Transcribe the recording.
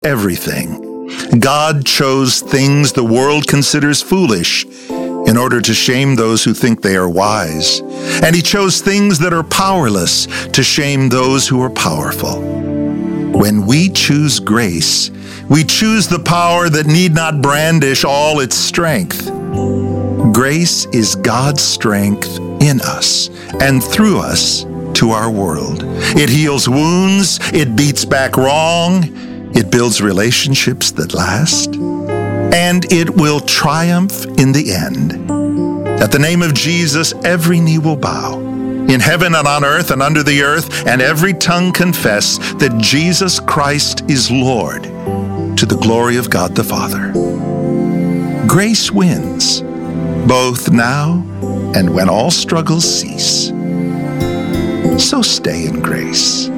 everything. God chose things the world considers foolish in order to shame those who think they are wise. And he chose things that are powerless to shame those who are powerful. When we choose grace, we choose the power that need not brandish all its strength. Grace is God's strength in us and through us to our world. It heals wounds, it beats back wrong, it builds relationships that last, and it will triumph in the end. At the name of Jesus, every knee will bow, in heaven and on earth and under the earth, and every tongue confess that Jesus Christ is Lord, to the glory of God the Father. Grace wins, both now and when all struggles cease. So stay in grace.